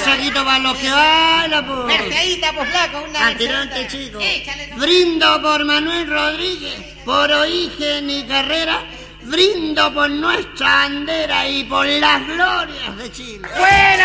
saquito para los que bailan, pues. Mercedita, pues, flaco, una Atirante, chico. Échale, no. Brindo por Manuel Rodríguez, por Origen y Carrera. Brindo por nuestra bandera y por las glorias de Chile. ¡Buena!